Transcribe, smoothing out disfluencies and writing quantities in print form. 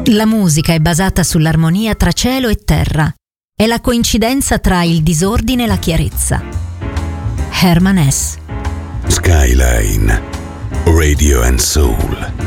La musica è basata sull'armonia tra cielo e terra. È la coincidenza tra il disordine e la chiarezza. Herman S. Skyline Radio and Soul.